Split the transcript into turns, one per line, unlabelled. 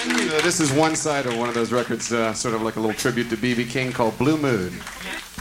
This is one side of one of those records, sort of like a little tribute to B.B. King called Blue Mood.